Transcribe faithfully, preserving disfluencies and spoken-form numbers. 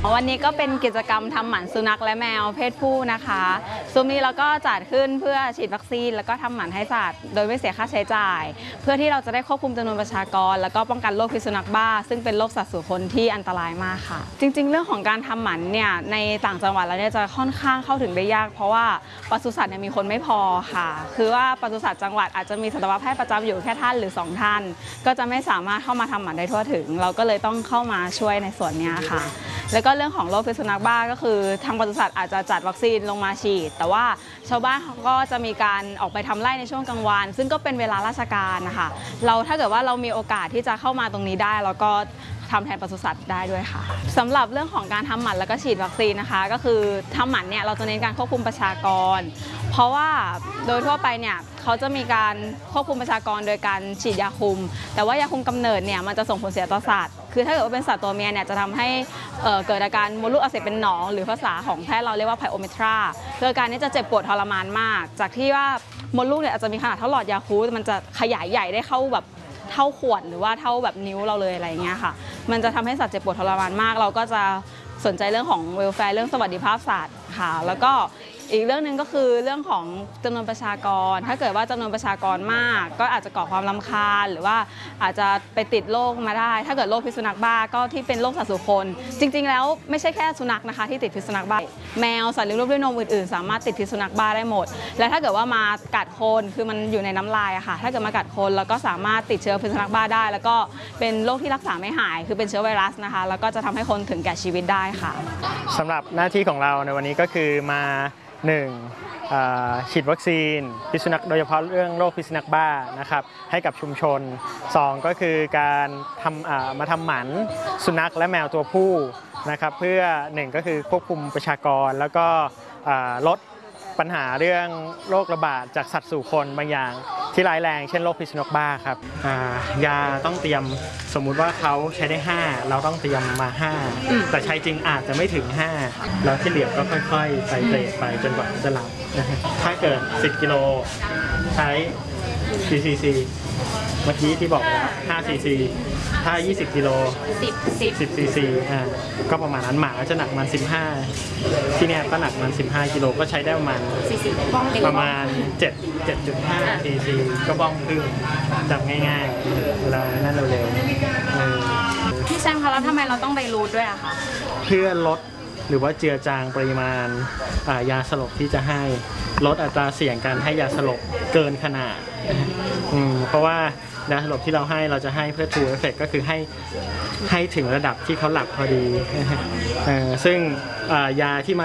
วันนี้ก็เป็นกิจกรรมทำหมันสุนัขและแมวเพศผู้นะคะซุ้มนี้เราก็จัดขึ้นเพื่อฉีดวัคซีนแล้วก็ทำหมันให้สัตว์โดยไม่เสียค่าใช้จ่ายเพื่อที่เราจะได้ควบคุมจำนวนประชากรแล้วก็ป้องกันโรคพิษสุนัขบ้าซึ่งเป็นโรคสัตว์สู่คนที่อันตรายมากค่ะจริงๆเรื่องของการทำหมันเนี่ยในต่างจังหวัดเราเนี่ยจะค่อนข้างเข้าถึงได้ยากเพราะว่าปศุสัตว์เนี่ยมีคนไม่พอค่ะคือว่าปศุสัตว์จังหวัดอาจจะมีสัตวแพทย์ประจำอยู่แค่ท่านหรือสองท่านก็จะไม่สามารถเข้ามาทำหมันได้ทั่วถึงเราก็เลยต้องเข้ามาช่วยในส่วนนี้ค่ะแล้วก็เรื่องของโรคพิษสุนัขบ้าก็คือทางปศุสัตว์อาจจะจัดวัคซีนลงมาฉีดแต่ว่าชาวบ้านเขาก็จะมีการออกไปทำไร่ในช่วงกลางวันซึ่งก็เป็นเวลาราชการนะคะเราถ้าเกิดว่าเรามีโอกาสที่จะเข้ามาตรงนี้ได้เราก็ทำแทนปศุสัตว์ได้ด้วยค่ะสำหรับเรื่องของการทำหมันแล้วก็ฉีดวัคซีนนะคะก็คือทำหมันเนี่ยเราจะเน้นการควบคุมประชากรเพราะว่าโดยทั่วไปเนี่ยเขาจะมีการควบคุมประชากรโดยการฉีดยาคุมแต่ว่ายาคุมกำเนิดเนี่ยมันจะส่งผลเสียต่อสัตว์คือถ้าเกิดว่าเป็นสัตว์ตัวเมียเนี่ยจะทำให้เเกิดอาการมดลูกอักเสบเป็นหนองหรือภาษาของแพทย์เราเรียกว่าไพโอเมตราคืออาการนี้จะเจ็บปวดทรมานมากจากที่ว่ามดลูกเนี่ยอาจจะมีขนาดเท่าหลอดยาคูลมันจะขยายใหญ่ได้เข้าแบบเท่าขวดหรือว่าเท่าแบบนิ้วเราเลยอะไรอย่างเงี้ยค่ะมันจะทำให้สัตว์เจ็บปวดทรมานมากเราก็จะสนใจเรื่องของเวลแฟร์เรื่องสวัสดิภาพสัตว์ค่ะแล้วก็อีกเรื่องหนึ่งก็คือเรื่องของจำนวนประชากรถ้าเกิดว่าจำนวนประชากรมากก็อาจจะก่อความรำคาญหรือว่าอาจจะไปติดโรคมาได้ถ้าเกิดโรคพิษสุนัขบ้าก็ที่เป็นโรคสัตว์สู่คนจริงๆแล้วไม่ใช่แค่สุนัขนะคะที่ติดพิษสุนัขบ้าแมวสัตว์เลี้ยงลูกด้วยนมอื่นๆสามารถติดพิษสุนัขบ้าได้หมดและถ้าเกิดว่ามากัดคนคือมันอยู่ในน้ำลายอะค่ะถ้าเกิดมากัดคนแล้วก็สามารถติดเชื้อพิษสุนัขบ้าได้แล้วก็เป็นโรคที่รักษาไม่หายคือเป็นเชื้อไวรัสนะคะแล้วก็จะทำให้คนถึงแก่ชีวิตได้ค่ะสำหรับหน้าที่ของเราในวันนี้ก็คือมาหนึ่งฉีดวัคซีนพิษสุนัขโดยเฉพาะเรื่องโรคพิษสุนัขบ้านะครับให้กับชุมชนสองก็คือการทำมาทำหมันสุนัขและแมวตัวผู้นะครับเพื่อหนึ่งก็คือควบคุมประชากรแล้วก็ลดปัญหาเรื่องโรคระบาดจากสัตว์สู่คนบางอย่างที่ร้ายแรงเช่นโรคพิษสุนัขบ้าครับยาต้องเตรียมสมมุติว่าเขาใช้ได้ห้าเราต้องเตรียมมาห้าแต่ใช้จริงอาจจะไม่ถึงห้าแล้วที่เหลือก็ค่อยๆใส่เกรดไปจนกว่าจะหลับถ้าเกิดสิบกิโลใช้สี่ซีซีเมื่อกี้ที่บอกแล้วห้าซีซีถ้ายี่สิบกิโลสิบ สิบซีซีอ่าก็ประมาณนั้นหมาจะหนักมันสิบห้าที่เนี่ยก็หนักมันสิบห้ากิโลก็ใช้ได้ประมาณประมาณเจ็ด เจ็ดจุดห้าซีซีก็บ้องครึ่งจับง่ายๆเวลานั่นเร็วๆพี่แซมคะแล้วทำไมเราต้องไปรูทด้วยอะคะเพื่อลดหรือว่าเจือจางปริมาณยาสลบที่จะให้ลดอัตราเสี่ยงการให้ยาสลบเกินขนาดเพราะว่ายาสลบที่เราให้เราจะให้เพื่อ true effect ก็คือให้ให้ถึงระดับที่เขาหลับพอดีซึ่งยาที่มา